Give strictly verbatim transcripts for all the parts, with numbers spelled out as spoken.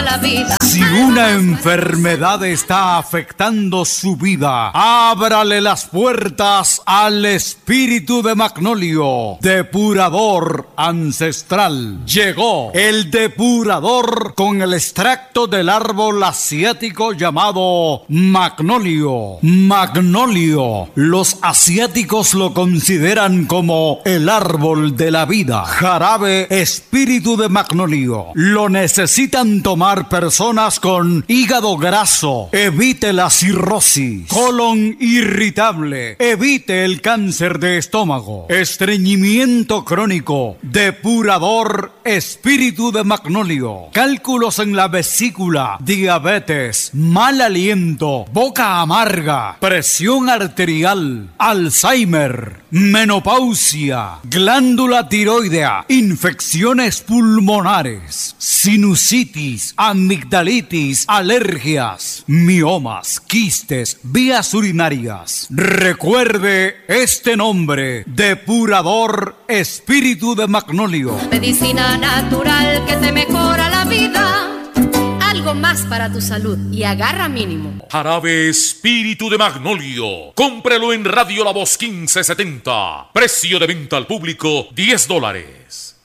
la vida. Si una enfermedad está afectando su vida, ábrale las puertas al espíritu de Magnolio, depurador ancestral. Llegó el depurador con el extracto del árbol asiático llamado Magnolio. Magnolio, los asiáticos lo consideran como el árbol de la vida. Jarabe espíritu de Magnolio. Lo necesitan tomar personas con hígado graso. Evite la cirrosis, colon irritable. Evite el cáncer de estómago, estreñimiento crónico. Depurador espíritu de Magnolio. Cálculos en la vesícula, diabetes, mal aliento, boca amarga, presión arterial, Alzheimer, menopausia, glándula tiroidea, infecciones pulmonares, sinusitis, amigdalitis, alergias, miomas, quistes, vías urinarias. Recuerde este nombre: depurador espíritu de Magnolio. Medicina natural que te mejora la vida. Algo más para tu salud y agarra mínimo. Jarabe espíritu de Magnolio. Cómprelo en Radio La Voz quince setenta. Precio de venta al público diez dólares.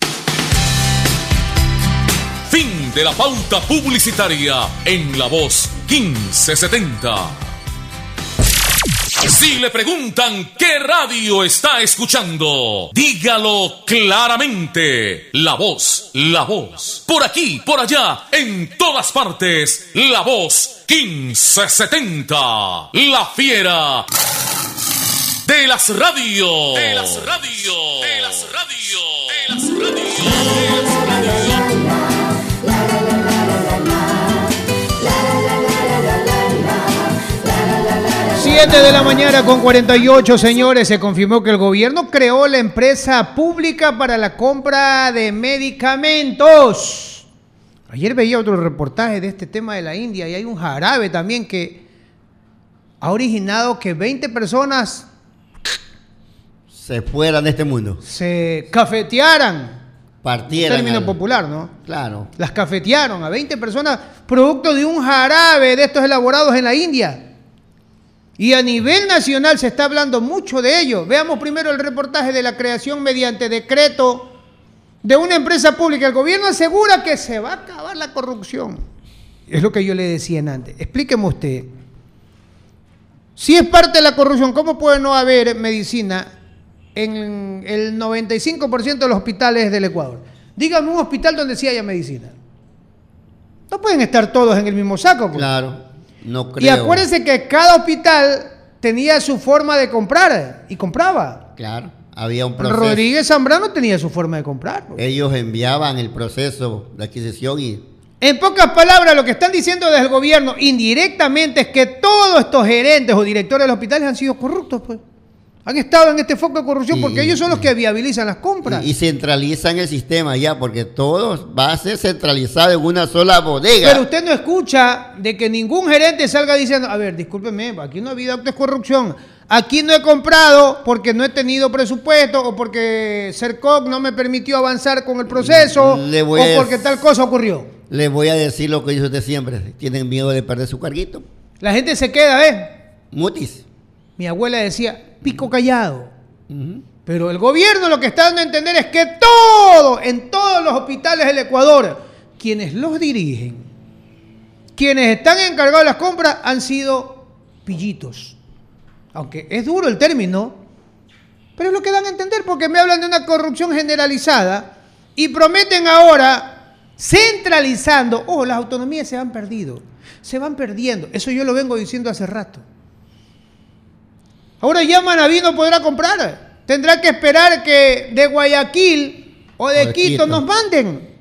Fin de la pauta publicitaria en La Voz quince setenta. Si le preguntan qué radio está escuchando, dígalo claramente. La Voz, La Voz. Por aquí, por allá, en todas partes. La Voz quince setenta. La fiera de las radios. De las radios. De las radios. De las radios. De las radios. siete de la mañana con cuarenta y ocho, señores. Se confirmó que el gobierno creó la empresa pública para la compra de medicamentos. Ayer veía otro reportaje de este tema de la India y hay un jarabe también que ha originado que veinte personas se fueran de este mundo, se cafetearan. Partieran. Término al... popular, ¿no? Claro. Las cafetearon a veinte personas producto de un jarabe de estos elaborados en la India. Y a nivel nacional se está hablando mucho de ello. Veamos primero el reportaje de la creación mediante decreto de una empresa pública. El gobierno asegura que se va a acabar la corrupción. Es lo que yo le decía antes. Explíqueme usted. Si es parte de la corrupción, ¿cómo puede no haber medicina en el noventa y cinco por ciento de los hospitales del Ecuador? Dígame un hospital donde sí haya medicina. No pueden estar todos en el mismo saco, pues. Claro. No creo. Y acuérdense que cada hospital tenía su forma de comprar y compraba. Claro, había un proceso. Rodríguez Zambrano tenía su forma de comprar. Ellos enviaban el proceso de adquisición y... En pocas palabras, lo que están diciendo desde el gobierno indirectamente es que todos estos gerentes o directores de los hospitales han sido corruptos, pues. Han estado en este foco de corrupción y, porque ellos son los que viabilizan las compras. Y, y centralizan el sistema ya, porque todo va a ser centralizado en una sola bodega. Pero usted no escucha de que ningún gerente salga diciendo, a ver, discúlpeme, aquí no ha habido actos de corrupción. Aquí no he comprado porque no he tenido presupuesto o porque CERCOC no me permitió avanzar con el proceso o porque a... tal cosa ocurrió. Le voy a decir lo que dice usted siempre. Tienen miedo de perder su carguito. La gente se queda, ¿eh? Mutis. Mi abuela decía, pico callado. Uh-huh. Pero el gobierno lo que está dando a entender es que todo, en todos los hospitales del Ecuador, quienes los dirigen, quienes están encargados de las compras, han sido pillitos. Aunque es duro el término, pero es lo que dan a entender, porque me hablan de una corrupción generalizada y prometen ahora, centralizando, oh, las autonomías se han perdido, se van perdiendo. Eso yo lo vengo diciendo hace rato. Ahora ya Manaví no podrá comprar. Tendrá que esperar que de Guayaquil o de, o de Quito, Quito nos manden.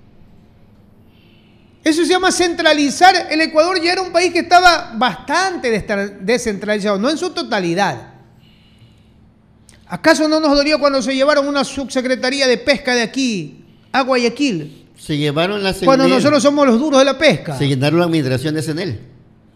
Eso se llama centralizar. El Ecuador ya era un país que estaba bastante descentralizado, no en su totalidad. ¿Acaso no nos dolió cuando se llevaron una subsecretaría de pesca de aquí a Guayaquil? Se llevaron la C N E L. Cuando nosotros somos los duros de la pesca. Se llenaron la administración de C N E L.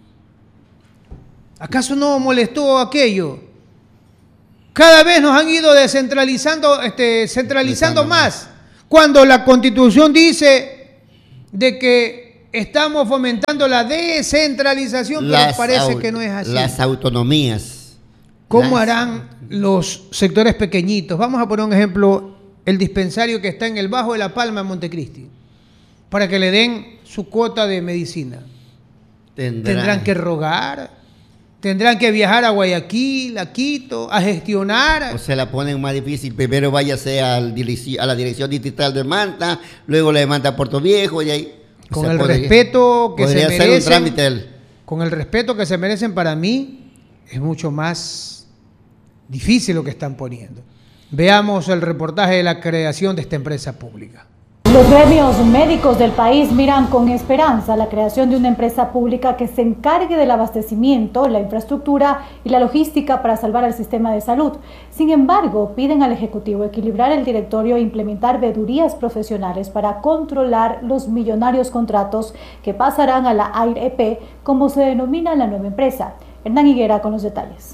¿Acaso no molestó aquello? Cada vez nos han ido descentralizando, este, centralizando más. Cuando la Constitución dice de que estamos fomentando la descentralización, las pero parece que no es así. Las autonomías. ¿Cómo las... harán los sectores pequeñitos? Vamos a poner un ejemplo, el dispensario que está en el Bajo de la Palma, en Montecristi, para que le den su cuota de medicina. Tendrán, Tendrán que rogar, tendrán que viajar a Guayaquil, a Quito, a gestionar. O se la ponen más difícil. Primero váyase al direc- a la dirección distrital de Manta, luego le manda a Puerto Viejo y ahí. Con se el podría, respeto que se podría merecen. ser un trámite el... Con el respeto que se merecen, para mí es mucho más difícil lo que están poniendo. Veamos el reportaje de la creación de esta empresa pública. Los gremios médicos del país miran con esperanza la creación de una empresa pública que se encargue del abastecimiento, la infraestructura y la logística para salvar el sistema de salud. Sin embargo, piden al Ejecutivo equilibrar el directorio e implementar vedurías profesionales para controlar los millonarios contratos que pasarán a la A I R E P, como se denomina la nueva empresa. Hernán Higuera con los detalles.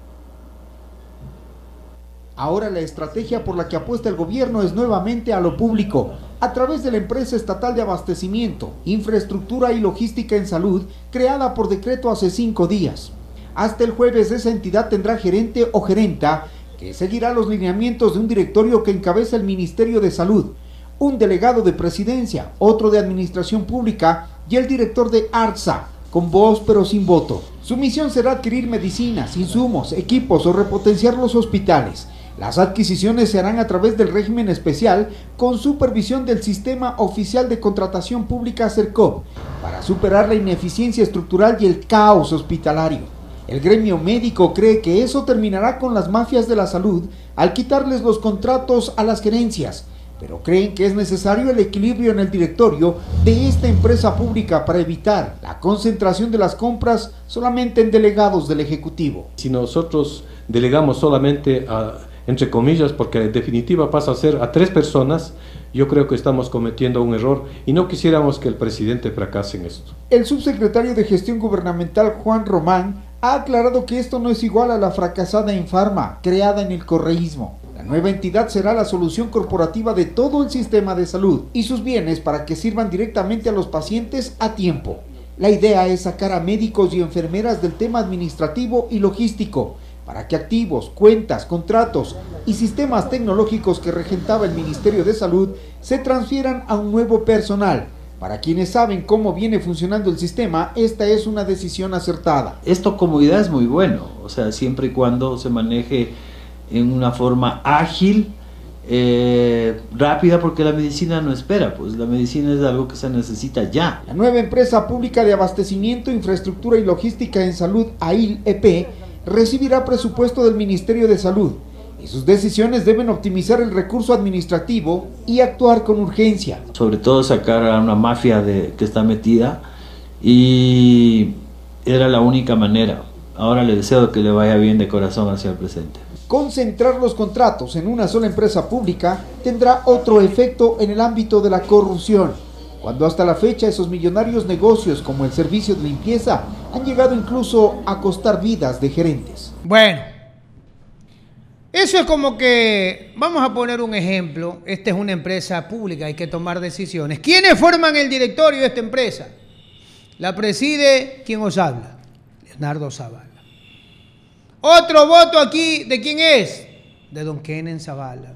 Ahora la estrategia por la que apuesta el gobierno es nuevamente a lo público, a través de la empresa estatal de abastecimiento, infraestructura y logística en salud, creada por decreto hace cinco días. Hasta el jueves esa entidad tendrá gerente o gerenta, que seguirá los lineamientos de un directorio que encabeza el Ministerio de Salud, un delegado de presidencia, otro de administración pública y el director de ARTSA, con voz pero sin voto. Su misión será adquirir medicinas, insumos, equipos o repotenciar los hospitales. Las adquisiciones se harán a través del régimen especial con supervisión del Sistema Oficial de Contratación Pública SERCOP para superar la ineficiencia estructural y el caos hospitalario. El gremio médico cree que eso terminará con las mafias de la salud al quitarles los contratos a las gerencias, pero creen que es necesario el equilibrio en el directorio de esta empresa pública para evitar la concentración de las compras solamente en delegados del Ejecutivo. Si nosotros delegamos solamente a, entre comillas, porque en definitiva pasa a ser a tres personas, yo creo que estamos cometiendo un error y no quisiéramos que el presidente fracase en esto. El subsecretario de Gestión Gubernamental, Juan Román, ha aclarado que esto no es igual a la fracasada Infarma, creada en el correísmo. La nueva entidad será la solución corporativa de todo el sistema de salud y sus bienes para que sirvan directamente a los pacientes a tiempo. La idea es sacar a médicos y enfermeras del tema administrativo y logístico, para que activos, cuentas, contratos y sistemas tecnológicos que regentaba el Ministerio de Salud se transfieran a un nuevo personal. Para quienes saben cómo viene funcionando el sistema, esta es una decisión acertada. Esto como idea es muy bueno, o sea, siempre y cuando se maneje en una forma ágil, eh, rápida, porque la medicina no espera, pues la medicina es algo que se necesita ya. La nueva empresa pública de abastecimiento, infraestructura y logística en salud, A I R E P, recibirá presupuesto del Ministerio de Salud y sus decisiones deben optimizar el recurso administrativo y actuar con urgencia. Sobre todo sacar a una mafia de, que está metida, y era la única manera. Ahora le deseo que le vaya bien de corazón hacia el presente. Concentrar los contratos en una sola empresa pública tendrá otro efecto en el ámbito de la corrupción, cuando hasta la fecha esos millonarios negocios como el servicio de limpieza han llegado incluso a costar vidas de gerentes. Bueno, eso es como que, vamos a poner un ejemplo, esta es una empresa pública, hay que tomar decisiones. ¿Quiénes forman el directorio de esta empresa? La preside, ¿quién os habla? Leonardo Zavala. Otro voto aquí, ¿de quién es? De don Kenen Zavala.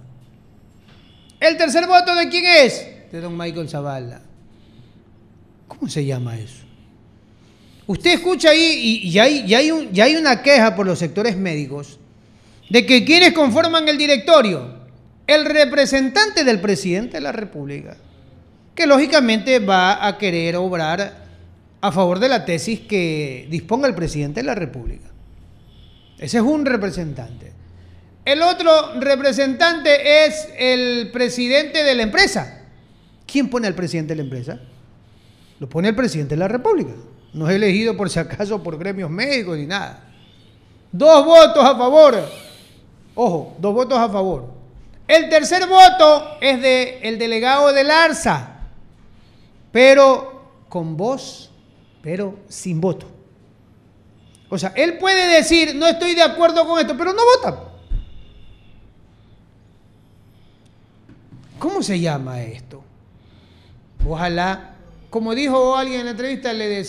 El tercer voto, ¿de quién es? De don Michael Zavala. ¿Cómo se llama eso? Usted escucha ahí y ya hay, ya hay, un, ya hay una queja por los sectores médicos de que quienes conforman el directorio, el representante del presidente de la República, que lógicamente va a querer obrar a favor de la tesis que disponga el presidente de la República. Ese es un representante. El otro representante es el presidente de la empresa. ¿Quién pone al presidente de la empresa? Lo pone el presidente de la República. No es elegido por si acaso por gremios médicos ni nada. Dos votos a favor. Ojo, dos votos a favor. El tercer voto es del delegado del ARTSA, pero con voz, pero sin voto. O sea, él puede decir, no estoy de acuerdo con esto, pero no vota. ¿Cómo se llama esto? Ojalá como dijo alguien en la entrevista, le